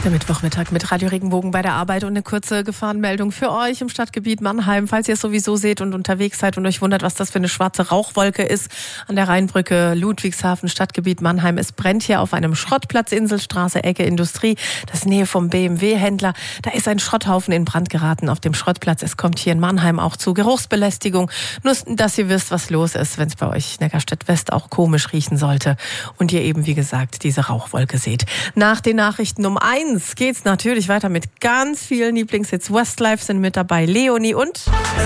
Der Mittwochmittag mit Radio Regenbogen bei der Arbeit und eine kurze Gefahrenmeldung für euch im Stadtgebiet Mannheim. Falls ihr es sowieso seht und unterwegs seid und euch wundert, was das für eine schwarze Rauchwolke ist an der Rheinbrücke Ludwigshafen, Stadtgebiet Mannheim. Es brennt hier auf einem Schrottplatz, Inselstraße, Ecke Industrie, das ist Nähe vom BMW-Händler. Da ist ein Schrotthaufen in Brand geraten auf dem Schrottplatz. Es kommt hier in Mannheim auch zu Geruchsbelästigung. Nur, dass ihr wisst, was los ist, wenn es bei euch Neckarstedt West auch komisch riechen sollte. Und ihr eben, wie gesagt, diese Rauchwolke seht. Nach den Nachrichten um 1 geht's natürlich weiter mit ganz vielen Lieblingshits. Westlife sind mit dabei, Leonie und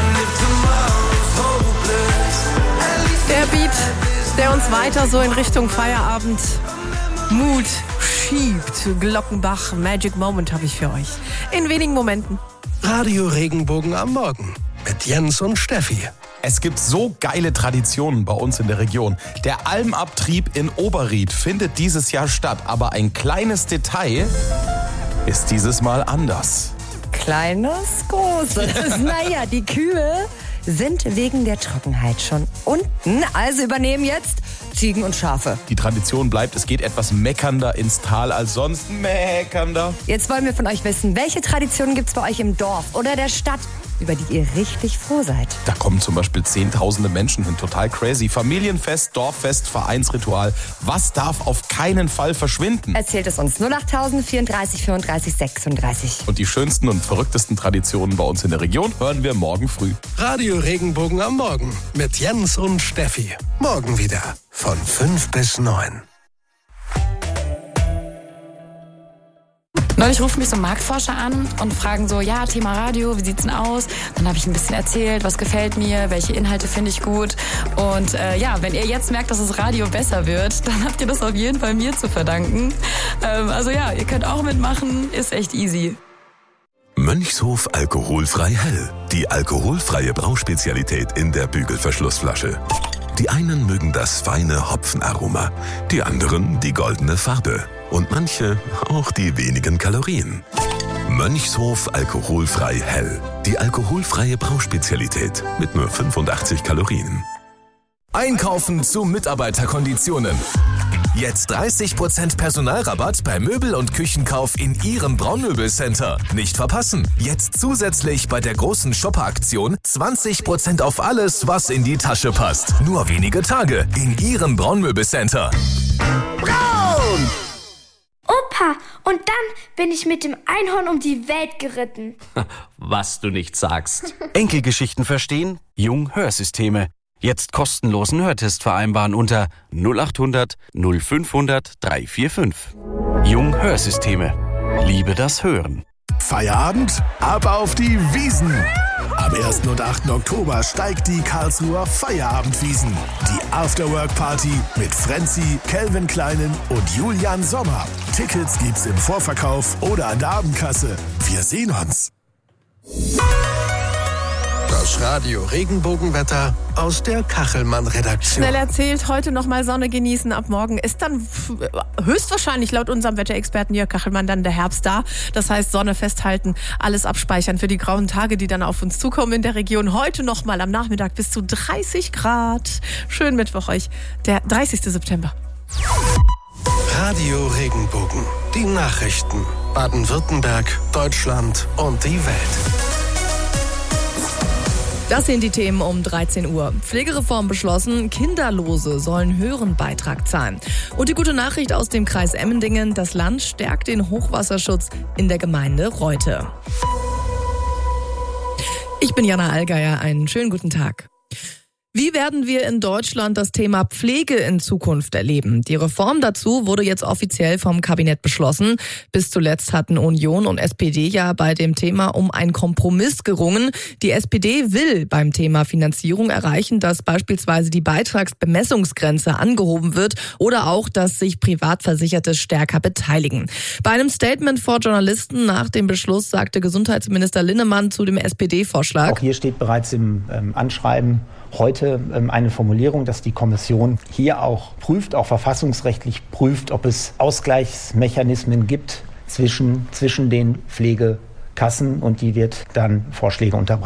der Beat, der uns weiter so in Richtung Feierabend Mut schiebt. Glockenbach, Magic Moment habe ich für euch. In wenigen Momenten. Radio Regenbogen am Morgen mit Jens und Steffi. Es gibt so geile Traditionen bei uns in der Region. Der Almabtrieb in Oberried findet dieses Jahr statt, aber ein kleines Detail ist dieses Mal anders. Kleines, großes. Naja, die Kühe sind wegen der Trockenheit schon unten, also übernehmen jetzt Ziegen und Schafe. Die Tradition bleibt, es geht etwas meckernder ins Tal als sonst. Meckernder. Jetzt wollen wir von euch wissen, welche Traditionen gibt's bei euch im Dorf oder der Stadt, über die ihr richtig froh seid? Da kommen zum Beispiel Zehntausende Menschen hin, total crazy. Familienfest, Dorffest, Vereinsritual. Was darf auf keinen Fall verschwinden? Erzählt es uns 08000 34 35 36. Und die schönsten und verrücktesten Traditionen bei uns in der Region hören wir morgen früh. Radio Regenbogen am Morgen mit Jens und Steffi. Morgen wieder von 5 bis 9. Neulich rufen mich so Marktforscher an und fragen so, ja, Thema Radio, wie sieht's denn aus? Dann habe ich ein bisschen erzählt, was gefällt mir, welche Inhalte finde ich gut. Und wenn ihr jetzt merkt, dass das Radio besser wird, dann habt ihr das auf jeden Fall mir zu verdanken. Ihr könnt auch mitmachen, ist echt easy. Mönchshof alkoholfrei hell. Die alkoholfreie Brauspezialität in der Bügelverschlussflasche. Die einen mögen das feine Hopfenaroma, die anderen die goldene Farbe und manche auch die wenigen Kalorien. Mönchshof alkoholfrei hell. Die alkoholfreie Brauspezialität mit nur 85 Kalorien. Einkaufen zu Mitarbeiterkonditionen. Jetzt 30% Personalrabatt bei Möbel- und Küchenkauf in Ihrem Braunmöbelcenter. Nicht verpassen. Jetzt zusätzlich bei der großen Shopper-Aktion 20% auf alles, was in die Tasche passt. Nur wenige Tage in Ihrem Braunmöbelcenter. Braun! Opa, und dann bin ich mit dem Einhorn um die Welt geritten. Was du nicht sagst. Enkelgeschichten verstehen? Jung Hörsysteme. Jetzt kostenlosen Hörtest vereinbaren unter 0800 0500 345. Jung Hörsysteme. Liebe das Hören. Feierabend? Ab auf die Wiesn! Am 1. und 8. Oktober steigt die Karlsruher Feierabendwiesn. Die Afterwork-Party mit Frenzy, Calvin Kleinen und Julian Sommer. Tickets gibt's im Vorverkauf oder an der Abendkasse. Wir sehen uns. Das Radio Regenbogenwetter aus der Kachelmann-Redaktion. Schnell erzählt, heute nochmal Sonne genießen. Ab morgen ist dann höchstwahrscheinlich laut unserem Wetterexperten Jörg Kachelmann dann der Herbst da. Das heißt, Sonne festhalten, alles abspeichern für die grauen Tage, die dann auf uns zukommen in der Region. Heute nochmal am Nachmittag bis zu 30 Grad. Schönen Mittwoch euch, der 30. September. Radio Regenbogen, die Nachrichten. Baden-Württemberg, Deutschland und die Welt. Das sind die Themen um 13 Uhr. Pflegereform beschlossen, Kinderlose sollen höheren Beitrag zahlen. Und die gute Nachricht aus dem Kreis Emmendingen, das Land stärkt den Hochwasserschutz in der Gemeinde Reute. Ich bin Jana Allgeier, einen schönen guten Tag. Wie werden wir in Deutschland das Thema Pflege in Zukunft erleben? Die Reform dazu wurde jetzt offiziell vom Kabinett beschlossen. Bis zuletzt hatten Union und SPD ja bei dem Thema um einen Kompromiss gerungen. Die SPD will beim Thema Finanzierung erreichen, dass beispielsweise die Beitragsbemessungsgrenze angehoben wird oder auch, dass sich Privatversicherte stärker beteiligen. Bei einem Statement vor Journalisten nach dem Beschluss sagte Gesundheitsminister Linnemann zu dem SPD-Vorschlag: Auch hier steht bereits im Anschreiben heute eine Formulierung, dass die Kommission hier auch prüft, auch verfassungsrechtlich prüft, ob es Ausgleichsmechanismen gibt zwischen den Pflegekassen, und die wird dann Vorschläge unterbreiten.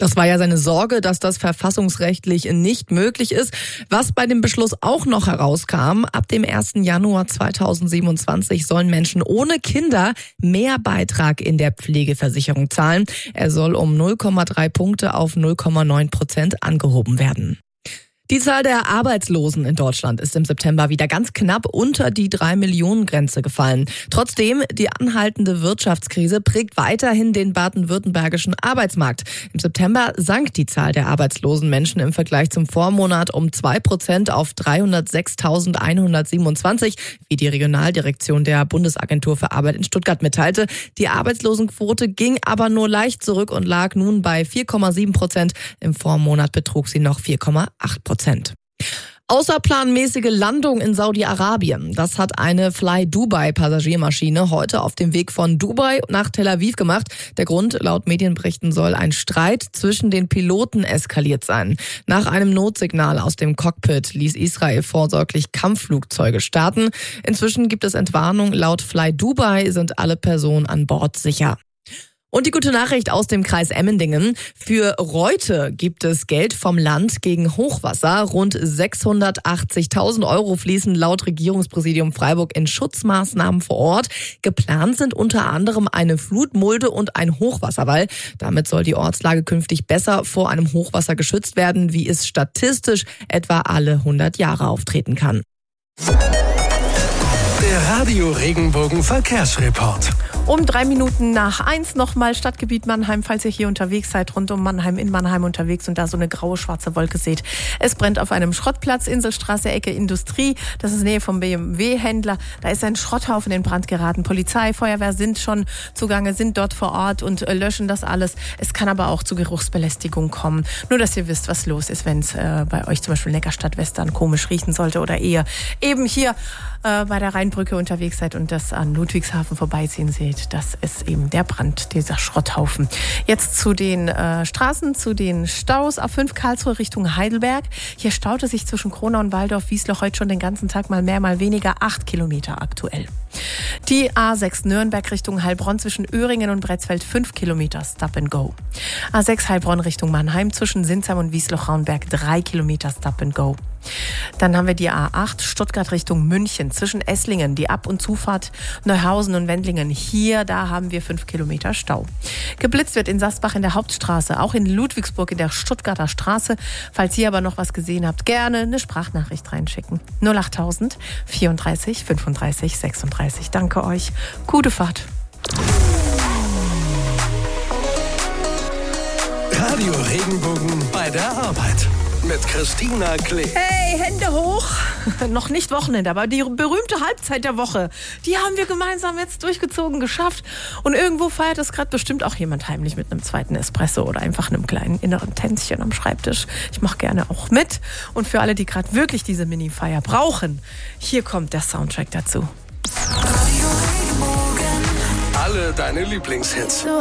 Das war ja seine Sorge, dass das verfassungsrechtlich nicht möglich ist. Was bei dem Beschluss auch noch herauskam, ab dem 1. Januar 2027 sollen Menschen ohne Kinder mehr Beitrag in der Pflegeversicherung zahlen. Er soll um 0,3 Punkte auf 0,9% angehoben werden. Die Zahl der Arbeitslosen in Deutschland ist im September wieder ganz knapp unter die 3-Millionen-Grenze gefallen. Trotzdem, die anhaltende Wirtschaftskrise prägt weiterhin den baden-württembergischen Arbeitsmarkt. Im September sank die Zahl der arbeitslosen Menschen im Vergleich zum Vormonat um 2% auf 306.127, wie die Regionaldirektion der Bundesagentur für Arbeit in Stuttgart mitteilte. Die Arbeitslosenquote ging aber nur leicht zurück und lag nun bei 4,7%. Im Vormonat betrug sie noch 4,8%. Außerplanmäßige Landung in Saudi-Arabien. Das hat eine Fly Dubai Passagiermaschine heute auf dem Weg von Dubai nach Tel Aviv gemacht. Der Grund, laut Medienberichten, soll ein Streit zwischen den Piloten eskaliert sein. Nach einem Notsignal aus dem Cockpit ließ Israel vorsorglich Kampfflugzeuge starten. Inzwischen gibt es Entwarnung. Laut Fly Dubai sind alle Personen an Bord sicher. Und die gute Nachricht aus dem Kreis Emmendingen. Für Reute gibt es Geld vom Land gegen Hochwasser. Rund 680.000 € fließen laut Regierungspräsidium Freiburg in Schutzmaßnahmen vor Ort. Geplant sind unter anderem eine Flutmulde und ein Hochwasserwall. Damit soll die Ortslage künftig besser vor einem Hochwasser geschützt werden, wie es statistisch etwa alle 100 Jahre auftreten kann. Der Radio Regenbogen Verkehrsreport. Um 1:03 nochmal Stadtgebiet Mannheim, falls ihr hier unterwegs seid, rund um Mannheim, in Mannheim unterwegs und da so eine graue, schwarze Wolke seht. Es brennt auf einem Schrottplatz, Inselstraße, Ecke Industrie. Das ist Nähe vom BMW-Händler. Da ist ein Schrotthaufen in Brand geraten. Polizei, Feuerwehr sind schon zugange, sind dort vor Ort und löschen das alles. Es kann aber auch zu Geruchsbelästigung kommen. Nur, dass ihr wisst, was los ist, wenn es bei euch zum Beispiel Neckarstadt Western komisch riechen sollte oder ihr eben hier bei der Rheinbrücke unterwegs seid und das an Ludwigshafen vorbeiziehen seht. Das ist eben der Brand, dieser Schrotthaufen. Jetzt zu den Straßen, zu den Staus. A5 Karlsruhe Richtung Heidelberg. Hier staute sich zwischen Kronau und Waldorf-Wiesloch heute schon den ganzen Tag mal mehr, mal weniger. 8 Kilometer aktuell. Die A6 Nürnberg Richtung Heilbronn zwischen Öhringen und Bretzfeld 5 Kilometer Stop and Go. A6 Heilbronn Richtung Mannheim zwischen Sinsheim und Wiesloch-Raunberg 3 Kilometer Stop and Go. Dann haben wir die A8 Stuttgart Richtung München zwischen Esslingen, die Ab- und Zufahrt Neuhausen und Wendlingen. Hier, da haben wir 5 Kilometer Stau. Geblitzt wird in Sasbach in der Hauptstraße, auch in Ludwigsburg in der Stuttgarter Straße. Falls ihr aber noch was gesehen habt, gerne eine Sprachnachricht reinschicken. 08000 34 35 36. Danke euch. Gute Fahrt. Radio Regenbogen bei der Arbeit. Mit Christina Klee. Hey, Hände hoch. Noch nicht Wochenende, aber die berühmte Halbzeit der Woche, die haben wir gemeinsam jetzt durchgezogen, geschafft. Und irgendwo feiert das gerade bestimmt auch jemand heimlich mit einem zweiten Espresso oder einfach einem kleinen inneren Tänzchen am Schreibtisch. Ich mache gerne auch mit. Und für alle, die gerade wirklich diese Mini-Feier brauchen, hier kommt der Soundtrack dazu. Alle deine Lieblingshits.